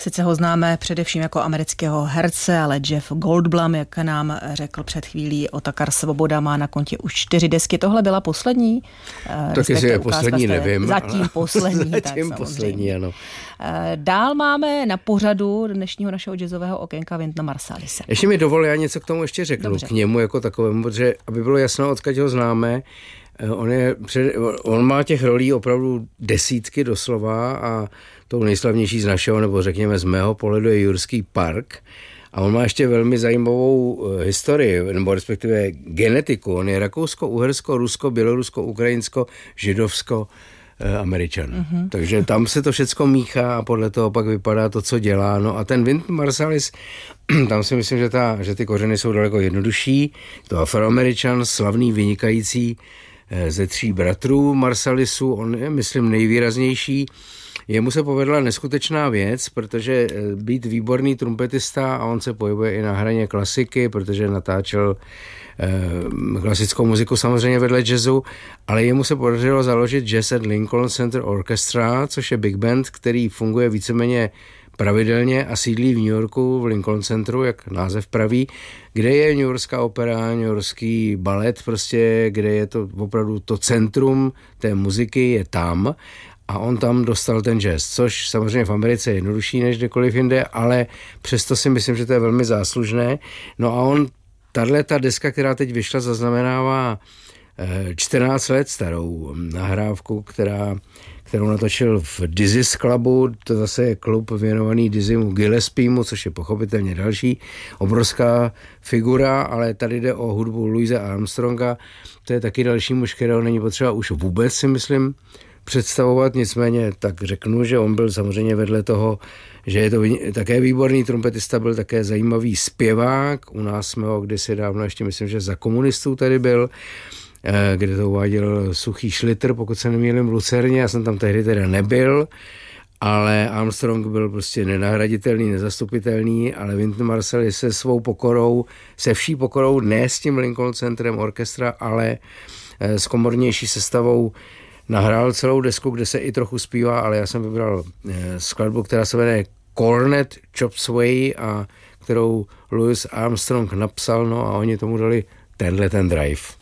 Sice ho známe především jako amerického herce, ale Jeff Goldblum, jak nám řekl před chvílí, Otakar Svoboda má na kontě už 4 desky. Tohle byla poslední? Tak jestli je poslední, nevím. Zatím poslední. Zatím poslední, ano. Dál máme na pořadu dnešního našeho jazzového okénka Wynton Marsalisem. Ještě mi dovol, já něco k tomu ještě řeknu. Dobře. K němu jako takovému, protože aby bylo jasno, odkud ho známe, on má těch rolí opravdu desítky doslova a tou nejslavnější z našeho, nebo řekněme z mého pohledu je Jurský park. A on má ještě velmi zajímavou historii, nebo respektive genetiku. On je rakousko, uhersko, rusko, bělorusko, ukrajinsko, židovsko, Američan. Takže tam se to všecko míchá a podle toho pak vypadá to, co dělá. No a ten Wynton Marsalis, tam si myslím, že ty kořeny jsou daleko jednodušší. To Afroameričan, slavný, vynikající ze 3 bratrů Marsalisů, on je, myslím, nejvýraznější. Jemu se povedla neskutečná věc, protože být výborný trumpetista a on se pohybuje i na hraně klasiky, protože natáčel klasickou muziku samozřejmě vedle jazzu, ale jemu se podařilo založit Jazz at Lincoln Center Orchestra, což je big band, který funguje víceméně pravidelně a sídlí v New Yorku v Lincoln Centru, jak název praví, kde je New Yorkská opera, New Yorkský balet, prostě, kde je to opravdu to centrum té muziky je tam. A on tam dostal ten jazz, což samozřejmě v Americe je jednodušší než kdekoliv jinde, ale přesto si myslím, že to je velmi záslužné. No a tato deska, která teď vyšla, zaznamenává 14 let starou nahrávku, kterou natočil v Dizzy's Clubu, to zase je klub věnovaný Dizzymu Gillespiemu, což je pochopitelně další obrovská figura, ale tady jde o hudbu Louise Armstronga, to je taky další muž, kterého není potřeba už vůbec, si myslím, představovat, nicméně tak řeknu, že on byl samozřejmě vedle toho, že je to také výborný trumpetista, byl také zajímavý zpěvák, u nás jsme ho kdysi dávno, ještě myslím, že za komunistů tady byl, kde to uváděl Suchý Šlitr, pokud se nemýlím, v Lucerně, já jsem tam tehdy teda nebyl, ale Armstrong byl prostě nenahraditelný, nezastupitelný, ale Wynton Marsalis se svou pokorou, se vší pokorou, ne s tím Lincoln Centrem orchestra, ale s komornější sestavou nahrál celou desku, kde se i trochu zpívá, ale já jsem vybral skladbu, která se jmenuje Cornet Chops Way a kterou Louis Armstrong napsal, no a oni tomu dali ten drive.